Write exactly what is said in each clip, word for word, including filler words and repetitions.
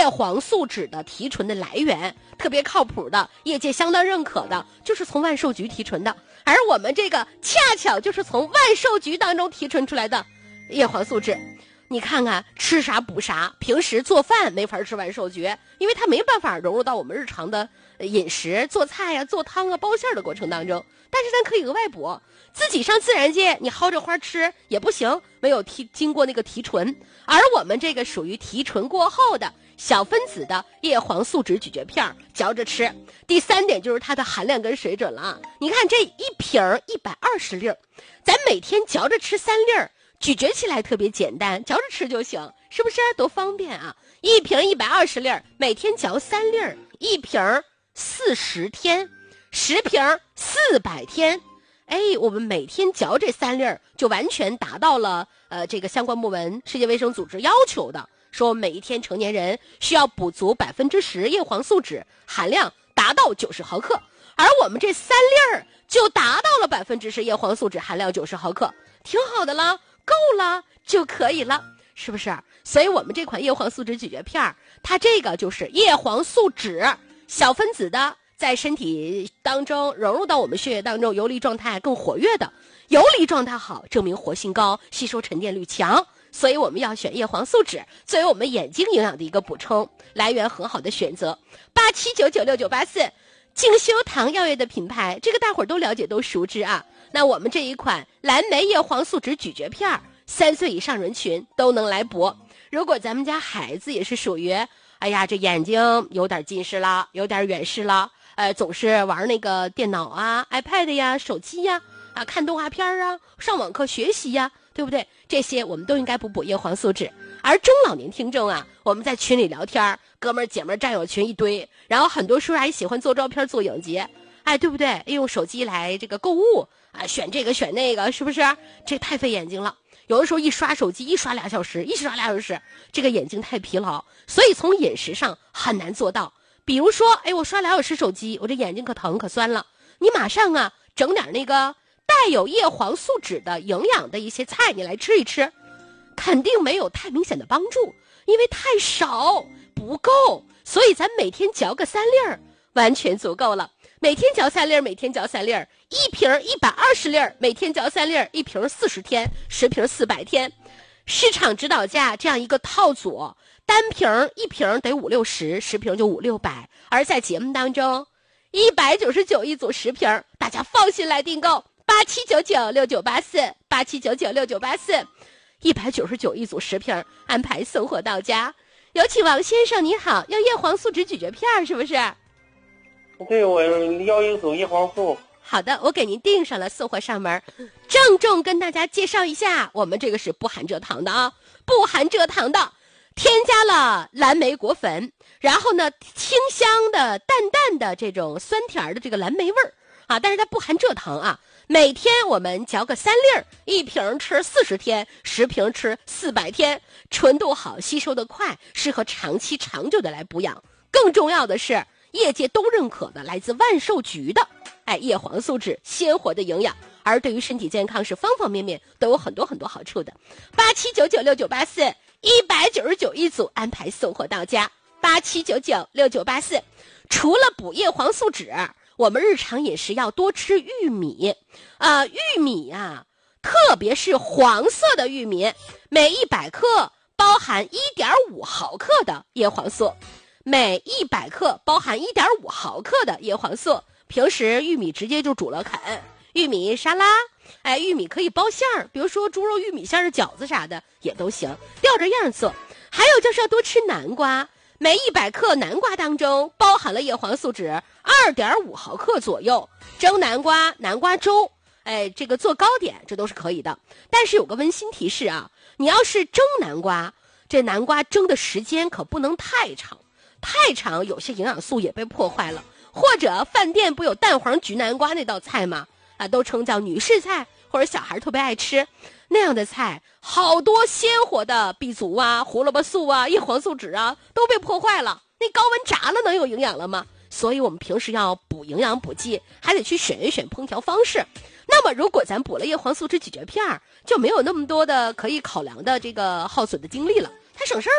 叶黄素酯的提纯的来源，特别靠谱的，业界相当认可的，就是从万寿菊提纯的。而我们这个恰巧就是从万寿菊当中提纯出来的叶黄素酯。你看看吃啥补啥，平时做饭没法吃万寿菊，因为它没办法融入到我们日常的饮食，做菜呀、做汤啊、包馅的过程当中。但是咱可以额外补，自己上自然界你薅着花吃也不行，没有提经过那个提纯。而我们这个属于提纯过后的小分子的叶黄素酯咀嚼片，嚼着吃。第三点就是它的含量跟水准了啊！你看这一瓶一百二十粒，咱每天嚼着吃三粒儿。咀嚼起来特别简单，嚼着吃就行，是不是多方便啊？一瓶一百二十粒，每天嚼三粒，一瓶四十天，十瓶四百天。哎，我们每天嚼这三粒，就完全达到了呃这个相关部门世界卫生组织要求的，说每一天成年人需要补足百分之十叶黄素酯含量，达到九十毫克，而我们这三粒就达到了百分之十叶黄素酯含量九十毫克，挺好的了。够了就可以了，是不是？所以我们这款叶黄素酯咀嚼片，它这个就是叶黄素酯小分子的，在身体当中融入到我们血液当中，游离状态更活跃的，游离状态好，证明活性高，吸收沉淀率强。所以我们要选叶黄素酯作为我们眼睛营养的一个补充来源，很好的选择。八七九九六九八四，静修堂药业的品牌，这个大伙儿都了解都熟知啊。那我们这一款蓝莓叶黄素酯咀嚼片，三岁以上人群都能来补。如果咱们家孩子也是属于，哎呀，这眼睛有点近视了，有点远视了，呃，总是玩那个电脑啊、iPad 呀、手机呀，啊，看动画片啊，上网课学习呀，对不对？这些我们都应该补补叶黄素酯。而中老年听众啊，我们在群里聊天，哥们儿姐们儿战友群一堆，然后很多叔叔阿姨喜欢做照片、做影集，哎，对不对？用手机来这个购物。啊，选这个选那个，是不是？这太费眼睛了。有的时候一刷手机，一刷俩小时，一刷俩小时，这个眼睛太疲劳，所以从饮食上很难做到。比如说，哎，我刷俩小时手机，我这眼睛可疼可酸了。你马上啊，整点那个带有叶黄素酯的营养的一些菜，你来吃一吃，肯定没有太明显的帮助，因为太少不够。所以咱每天嚼个三粒儿，完全足够了。每天嚼三粒，每天嚼三粒，一瓶一百二十粒，每天嚼三粒，一瓶四十天，十瓶四百天。市场指导价这样一个套组，单瓶一瓶得五六十，十瓶就五六百。而在节目当中，一百九十九一组十瓶，大家放心来订购。八七九九六九八四，八七九九六九八四，一百九十九一组十瓶，安排送货到家。有请王先生，你好，要叶黄素酯咀嚼片是不是？ 对，我要一组叶黄素。 好的，我给您订上了，送货上门。郑重跟大家介绍一下，我们这个是不含蔗糖的啊，不含蔗糖的，添加了蓝莓果粉，然后呢，清香的、淡淡的这种酸甜的这个蓝莓味儿啊，但是它不含蔗糖啊。每天我们嚼个三粒儿，一瓶吃四十天，十瓶吃四百天，纯度好，吸收的快，适合长期长久的来补养。更重要的是，业界都认可的来自万寿菊的哎叶黄素酯鲜活的营养，而对于身体健康是方方面面都有很多很多好处的。八七九九六九八四，一百九十九一组，安排送货到家。八七九九六九八四。除了补叶黄素酯，我们日常饮食要多吃玉米啊、呃，玉米啊，特别是黄色的玉米，每一百克包含 一点五毫克的叶黄素。每一百克包含 一点五毫克的叶黄素。平时玉米直接就煮了啃，玉米沙拉，哎，玉米可以包馅儿，比如说猪肉玉米馅儿的饺子啥的也都行，吊着样做。还有就是要多吃南瓜，每一百克南瓜当中包含了叶黄素酯 二点五毫克左右。蒸南瓜、南瓜粥，哎，这个做糕点这都是可以的。但是有个温馨提示啊，你要是蒸南瓜，这南瓜蒸的时间可不能太长。太长有些营养素也被破坏了，或者饭店不有蛋黄焗南瓜那道菜吗？啊，都称叫女士菜，或者小孩特别爱吃那样的菜，好多鲜活的 B 族啊、胡萝卜素啊、叶黄素酯啊都被破坏了，那高温炸了能有营养了吗？所以我们平时要补营养补剂，还得去选一选烹调方式。那么如果咱补了叶黄素酯咀嚼片，就没有那么多的可以考量的这个耗损的精力了，它省事儿了。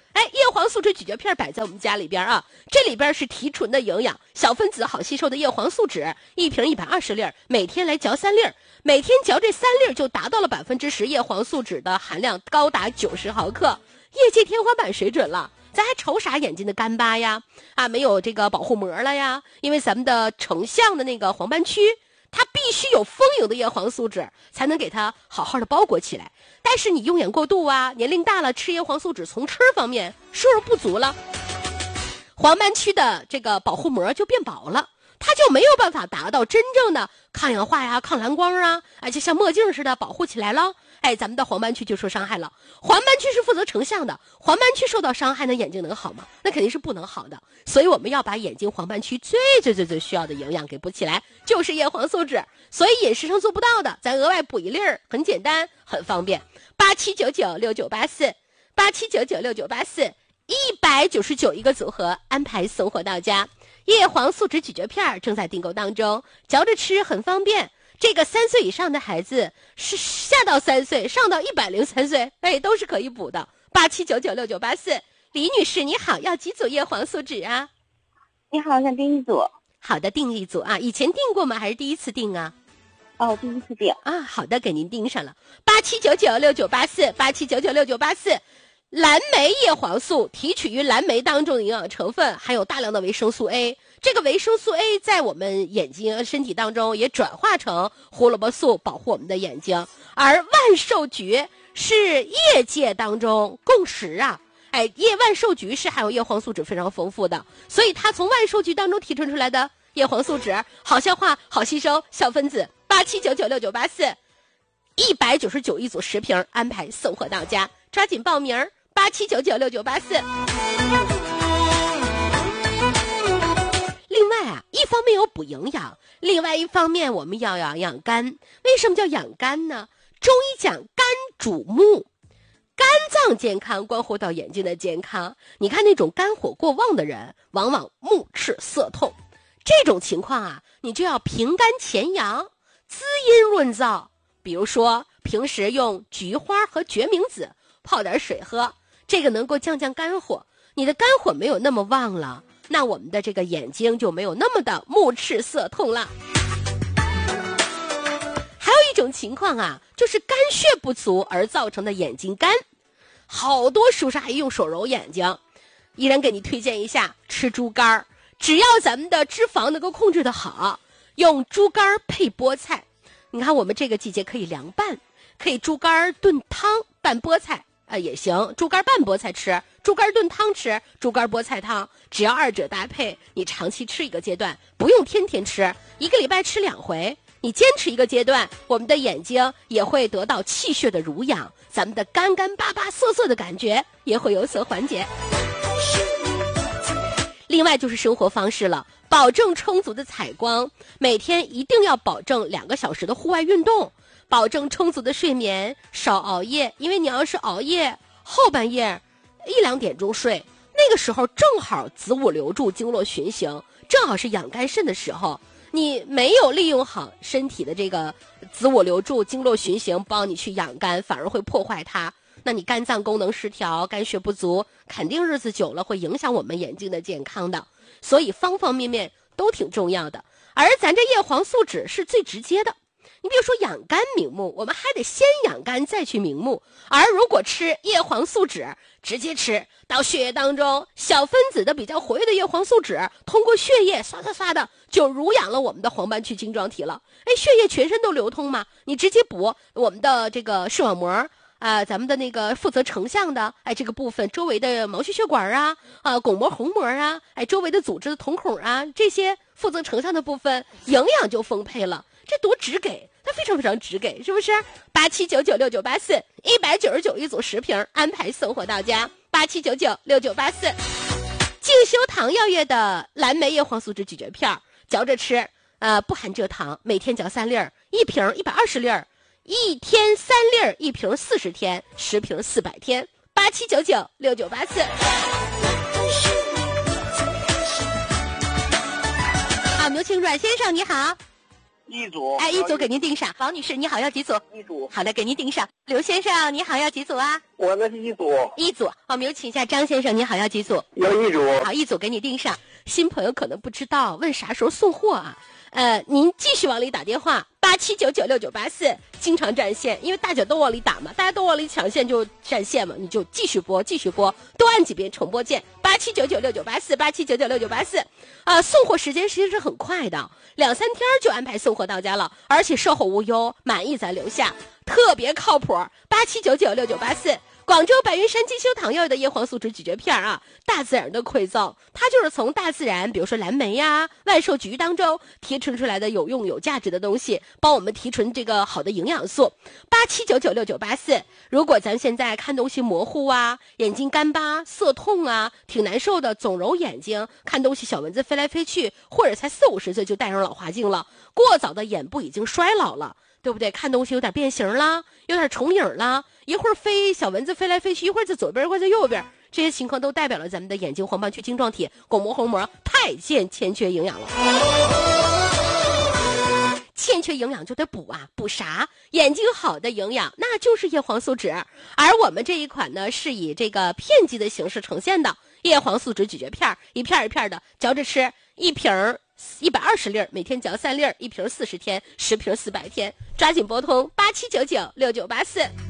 哎，叶黄素酯咀嚼片摆在我们家里边啊，这里边是提纯的营养，小分子好吸收的叶黄素酯，一瓶一百二十粒，每天来嚼三粒，每天嚼这三粒就达到了百分之十叶黄素酯的含量，高达九十毫克，业界天花板水准了。咱还愁啥眼睛的干巴呀？啊，没有这个保护膜了呀？因为咱们的成像的那个黄斑区，它必须有丰盈的叶黄素酯，才能给它好好的包裹起来。但是你用眼过度啊，年龄大了，吃叶黄素酯从吃方面摄入不足了，黄斑区的这个保护膜就变薄了，它就没有办法达到真正的抗氧化呀、抗蓝光啊，而且像墨镜似的保护起来了。哎，咱们的黄斑区就受伤害了。黄斑区是负责成像的，黄斑区受到伤害，那眼睛能好吗？那肯定是不能好的。所以我们要把眼睛黄斑区最最最最需要的营养给补起来，就是叶黄素酯。所以饮食上做不到的，咱额外补一粒儿，很简单，很方便。八七九九六九八四，八七九九六九八四，一百九十九一个组合，安排送货到家。叶黄素酯咀嚼片正在订购当中，嚼着吃很方便。这个三岁以上的孩子，是下到三岁，上到一百零三岁，哎，都是可以补的。八七九九六九八四，李女士你好，要几组叶黄素酯啊？ 你好，我想订一组。 好的，订一组啊。以前订过吗？还是第一次订啊？ 哦，第一次订啊。好的，给您订上了。八七九九六九八四，八七九九六九八四。蓝莓叶黄素提取于蓝莓当中的营养成分，含有大量的维生素 A。这个维生素 A 在我们眼睛身体当中也转化成胡萝卜素，保护我们的眼睛。而万寿菊是业界当中共识啊，哎，叶万寿菊是含有叶黄素酯非常丰富的，所以它从万寿菊当中提纯出来的叶黄素酯好消化、好吸收，小分子。八七九九六九八四，一百九十九一组十瓶，安排送货到家，抓紧报名。八七九九六九八四。另外啊，一方面有补营养，另外一方面我们要养养肝。为什么叫养肝呢？中医讲肝主目，肝脏健康关乎到眼睛的健康。你看那种肝火过旺的人，往往目赤涩痛，这种情况啊，你就要平肝潜阳，滋阴润燥。比如说平时用菊花和决明子泡点水喝，这个能够降降肝火。你的肝火没有那么旺了，那我们的这个眼睛就没有那么的目赤涩痛了。还有一种情况啊，就是肝血不足而造成的眼睛干。好多叔叔阿姨用手揉眼睛，依然给你推荐一下吃猪肝，只要咱们的脂肪能够控制得好，用猪肝配菠菜。你看我们这个季节可以凉拌，可以猪肝炖汤拌菠菜啊、呃、也行，猪肝拌菠菜吃，猪肝炖汤吃，猪肝菠菜汤，只要二者搭配，你长期吃一个阶段，不用天天吃，一个礼拜吃两回，你坚持一个阶段，我们的眼睛也会得到气血的濡养，咱们的干干巴巴涩涩的感觉也会有所缓解。另外就是生活方式了，保证充足的采光，每天一定要保证两个小时的户外运动，保证充足的睡眠，少熬夜。因为你要是熬夜，后半夜一两点钟睡，那个时候正好子午流注，经络循行，正好是养肝肾的时候。你没有利用好身体的这个子午流注，经络循行，帮你去养肝，反而会破坏它。那你肝脏功能失调，肝血不足，肯定日子久了会影响我们眼睛的健康的。所以方方面面都挺重要的。而咱这叶黄素酯是最直接的，你比如说养肝明目，我们还得先养肝再去明目。而如果吃叶黄素酯，直接吃到血液当中，小分子的比较活跃的叶黄素酯通过血液唰唰唰的就濡养了我们的黄斑区晶状体了。哎，血液全身都流通嘛，你直接补我们的这个视网膜啊、呃，咱们的那个负责成像的，哎，这个部分周围的毛细血管啊，啊、呃，巩膜、虹膜啊，哎，周围的组织的瞳孔啊，这些负责成像的部分，营养就丰沛了。这多直给，它非常非常直给，是不是？八七九九六九八四，一百九十九一组十瓶，安排送货到家。八七九九六九八四，静修堂药业的蓝莓叶黄素酯咀嚼片，嚼着吃，呃，不含蔗糖，每天嚼三粒儿，一瓶一百二十粒儿。一天三粒儿，一瓶四十天，十瓶四百天。八七九九六九八四。好，有请阮先生，你好。 一组。 哎，一组给您订上。王女士，你好，要几组？ 一组。 好的，给您订上。刘先生，你好，要几组啊？ 我那是一组。 一组。我们有请一下张先生，你好，要几组？ 要一组。 好，一组给你订上。新朋友可能不知道，问啥时候送货啊？呃，您继续往里打电话，八七九九六九八四，经常占线，因为大家都往里打嘛，大家都往里抢线就占线嘛，你就继续拨，继续拨，多按几遍重播键，八七九九六九八四，八七九九六九八四，啊，送货时间实际是很快的，两三天就安排送货到家了，而且售后无忧，满意咱留下，特别靠谱，八七九九六九八四。广州白云山金星堂药的叶黄素酯咀嚼片啊，大自然的馈赠，它就是从大自然，比如说蓝莓呀、万寿菊当中提纯出来的有用有价值的东西，帮我们提纯这个好的营养素。八七九九六九八四，如果咱现在看东西模糊啊，眼睛干巴、涩痛啊，挺难受的，总揉眼睛，看东西小蚊子飞来飞去，或者才四五十岁就戴上老花镜了，过早的眼部已经衰老了。对不对？看东西有点变形了，有点重影了，一会儿飞小蚊子飞来飞去，一会儿在左边，一会儿在右边，这些情况都代表了咱们的眼睛黄斑区晶状体、巩膜虹膜太见欠缺营养了。欠缺营养就得补啊，补啥？眼睛好的营养那就是叶黄素酯，而我们这一款呢是以这个片剂的形式呈现的叶黄素酯咀嚼片，一片一片的嚼着吃，一瓶儿一百二十粒，每天嚼三粒，一瓶四十天，十瓶四百天，抓紧拨通八七九九六九八四。